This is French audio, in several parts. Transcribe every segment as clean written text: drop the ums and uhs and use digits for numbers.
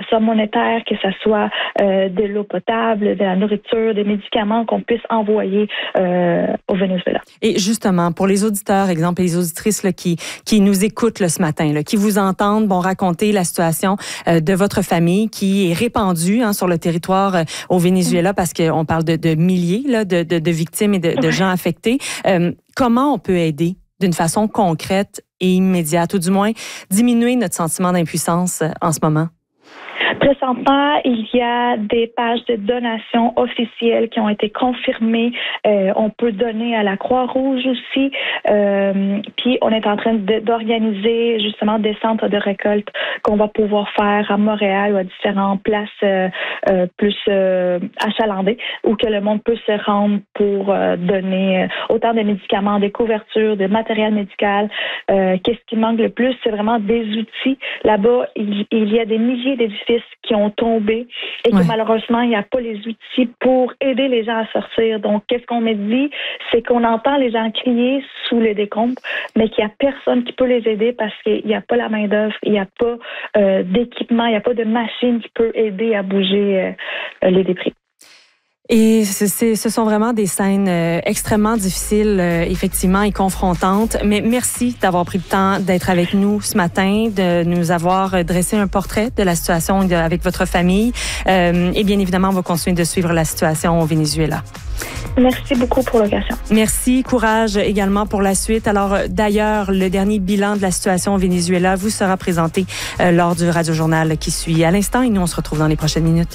soit monétaire, que ce soit de l'eau potable, de la nourriture, des médicaments qu'on puisse envoyer au Venezuela. Et justement, pour les auditeurs, exemple, les auditrices là, qui nous écoutent là, ce matin, là, qui vous entendent raconter la situation de votre famille qui est répandue sur le territoire au Venezuela parce qu'on parle de milliers là, de victimes et de gens affectés. Comment on peut aider d'une façon concrète et immédiate, ou du moins diminuer notre sentiment d'impuissance en ce moment? Présentement, il y a des pages de donation officielles qui ont été confirmées. On peut donner à la Croix-Rouge aussi. Puis on est en train d'organiser justement des centres de récolte qu'on va pouvoir faire à Montréal ou à différentes places plus achalandées où que le monde peut se rendre pour donner autant de médicaments, des couvertures, de matériel médical. Qu'est-ce qui manque le plus? C'est vraiment des outils. Là-bas, il y a des milliers d'édifices qui ont tombé et que malheureusement, il n'y a pas les outils pour aider les gens à sortir. Donc, qu'est-ce qu'on me dit? C'est qu'on entend les gens crier sous les décombres, mais qu'il n'y a personne qui peut les aider parce qu'il n'y a pas la main-d'œuvre, il n'y a pas d'équipement, il n'y a pas de machine qui peut aider à bouger les débris. Et ce sont vraiment des scènes extrêmement difficiles, effectivement, et confrontantes. Mais merci d'avoir pris le temps d'être avec nous ce matin, de nous avoir dressé un portrait de la situation avec votre famille. Et bien évidemment, on va continuer de suivre la situation au Venezuela. Merci beaucoup pour l'occasion. Merci. Courage également pour la suite. Alors, d'ailleurs, le dernier bilan de la situation au Venezuela vous sera présenté lors du Radio-Journal qui suit à l'instant. Et nous, on se retrouve dans les prochaines minutes.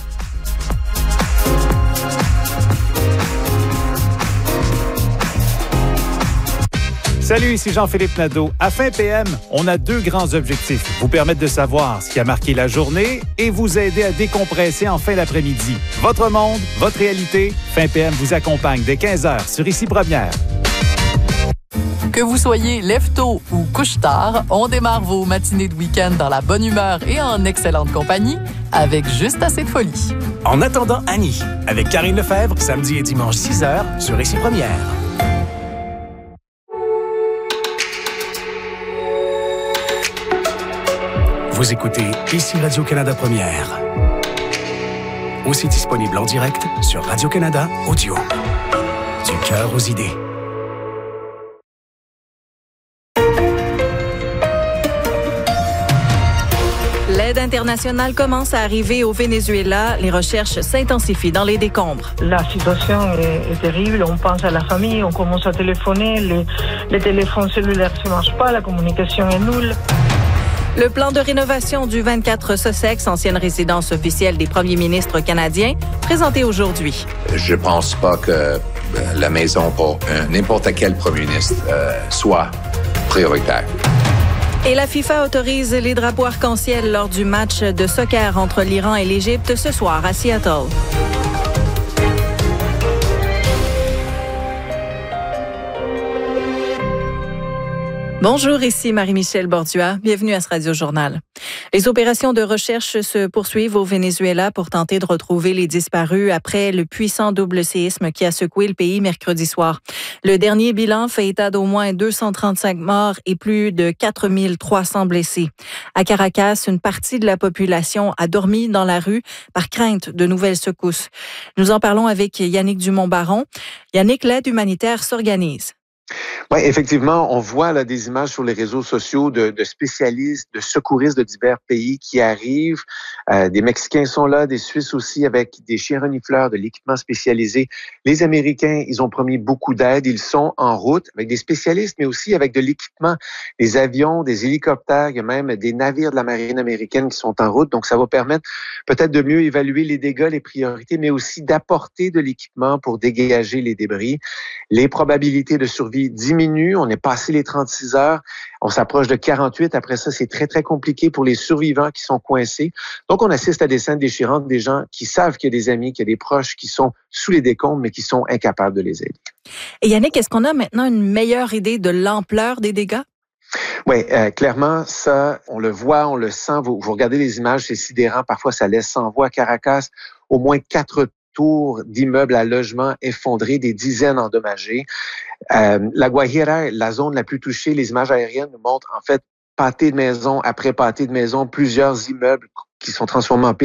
Salut, ici Jean-Philippe Nadeau. À Fin PM, on a 2 grands objectifs. Vous permettre de savoir ce qui a marqué la journée et vous aider à décompresser en fin d'après-midi. Votre monde, votre réalité. Fin PM vous accompagne dès 15h sur Ici Première. Que vous soyez lève-tôt ou couche-tard, on démarre vos matinées de week-end dans la bonne humeur et en excellente compagnie avec Juste assez de folie. En attendant Annie, avec Karine Lefebvre, samedi et dimanche 6h sur Ici Première. Vous écoutez Ici Radio-Canada Première. Aussi disponible en direct sur Radio-Canada Audio. Du cœur aux idées. L'aide internationale commence à arriver au Venezuela. Les recherches s'intensifient dans les décombres. La situation est terrible. On pense à la famille, on commence à téléphoner. Les téléphones cellulaires ne marchent pas, la communication est nulle. Le plan de rénovation du 24 Sussex, ancienne résidence officielle des premiers ministres canadiens, présenté aujourd'hui. Je pense pas que la maison pour n'importe quel premier ministre soit prioritaire. Et la FIFA autorise les drapeaux arc-en-ciel lors du match de soccer entre l'Iran et l'Égypte ce soir à Seattle. Bonjour, ici Marie-Michel Bordua. Bienvenue à ce Radio-Journal. Les opérations de recherche se poursuivent au Venezuela pour tenter de retrouver les disparus après le puissant double séisme qui a secoué le pays mercredi soir. Le dernier bilan fait état d'au moins 235 morts et plus de 4300 blessés. À Caracas, une partie de la population a dormi dans la rue par crainte de nouvelles secousses. Nous en parlons avec Yannick Dumont-Baron. Yannick, l'aide humanitaire s'organise. Oui, effectivement, on voit là, des images sur les réseaux sociaux de spécialistes, de secouristes de divers pays qui arrivent. Des Mexicains sont là, des Suisses aussi avec des chiens renifleurs, de l'équipement spécialisé. Les Américains, ils ont promis beaucoup d'aide. Ils sont en route avec des spécialistes, mais aussi avec de l'équipement, des avions, des hélicoptères. Il y a même des navires de la marine américaine qui sont en route. Donc, ça va permettre peut-être de mieux évaluer les dégâts, les priorités, mais aussi d'apporter de l'équipement pour dégager les débris. Les probabilités de survie diminue. On est passé les 36 heures. On s'approche de 48. Après ça, c'est très, très compliqué pour les survivants qui sont coincés. Donc, on assiste à des scènes déchirantes, des gens qui savent qu'il y a des amis, qu'il y a des proches qui sont sous les décombres, mais qui sont incapables de les aider. Et Yannick, est-ce qu'on a maintenant une meilleure idée de l'ampleur des dégâts? Oui, clairement, ça, on le voit, on le sent. Vous regardez les images, c'est sidérant. Parfois, ça laisse sans voix. À Caracas, au moins 4 tours d'immeubles à logement effondrés, des dizaines endommagées. La Guajira, la zone la plus touchée, les images aériennes nous montrent en fait pâté de maison après pâté de maison, plusieurs immeubles qui sont transformés en